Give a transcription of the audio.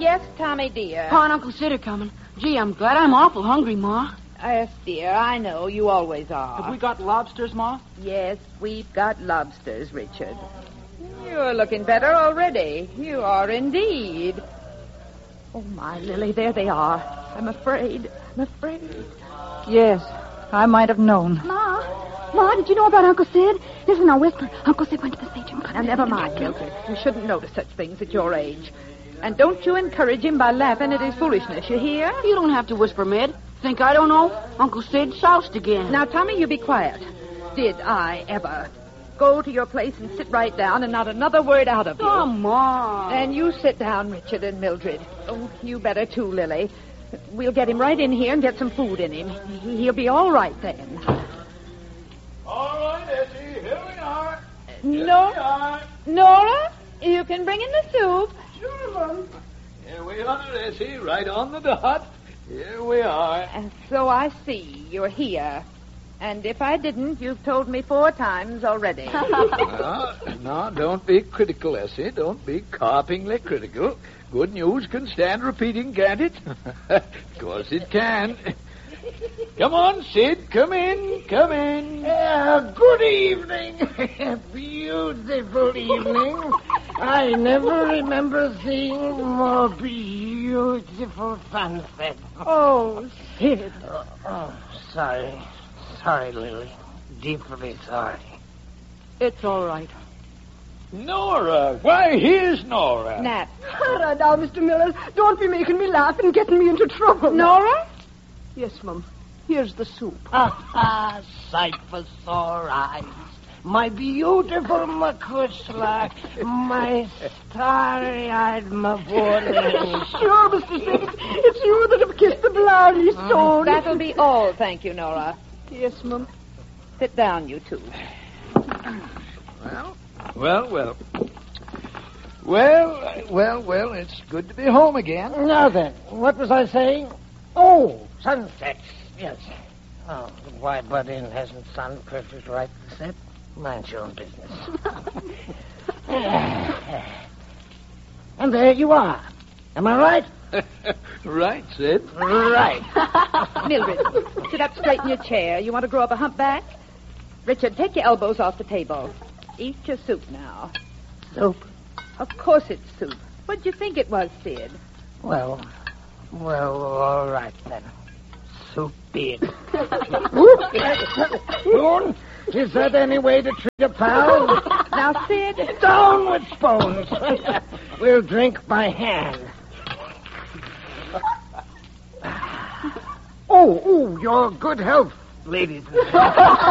Yes, Tommy, dear. Pa and Uncle Sid are coming. Gee, I'm glad. I'm awful hungry, Ma. Yes, dear, I know. You always are. Have we got lobsters, Ma? Yes, we've got lobsters, Richard. You're looking better already. You are indeed. Oh, my, Lily, there they are. I'm afraid. Yes, I might have known. Ma, did you know about Uncle Sid? Listen, now whisper. Uncle Sid went to the stage and put Now, never mind, Mildred. You shouldn't notice such things at your age. And don't you encourage him by laughing at his foolishness, you hear? You don't have to whisper, Mid. Think I don't know? Uncle Sid soused again. Now, Tommy, you be quiet. Did I ever go to your place and sit right down and not another word out of you? Come on. And you sit down, Richard and Mildred. Oh, you better too, Lily. We'll get him right in here and get some food in him. He'll be all right then. All right, Essie, here we are. Nora, you can bring in the soup. Sure, Mom. Here we are, Essie, right on the dot. Here we are. And so I see you're here. And if I didn't, you've told me 4 times already. No, don't be critical, Essie. Don't be carpingly critical. Good news can stand repeating, can't it? Of course it can. Come on, Sid. Come in. Good evening. Beautiful evening. I never remember seeing more beautiful sunset. Oh, Sid. Sorry. Sorry, Lily. Deeply sorry. It's all right. Nora. Why, here's Nora. Nat. Now, Mr. Miller, don't be making me laugh and getting me into trouble. Nora? Yes, Mum. Here's the soup. Sight for sore eyes. My beautiful McCushla. My starry-eyed Mavourling. Sure, Mr. Sid, it's you that have kissed the blarney stone. That'll be all, thank you, Nora. Yes, Mum. Sit down, you two. Well, it's good to be home again. Now then, what was I saying? Oh, sunsets. Yes. Oh, why butt in hasn't sun perfect right to set? Mind your own business. And there you are. Am I right? Right, Sid. Right. Mildred, sit up straight in your chair. You want to grow up a humpback? Richard, take your elbows off the table. Eat your soup now. Soup? Of course it's soup. What'd you think it was, Sid? Well, all right then. Soup be it. Spoon, is that any way to treat a pal? Now, Sid. Down with spoons. We'll drink by hand. Oh, your good health, ladies and gentlemen.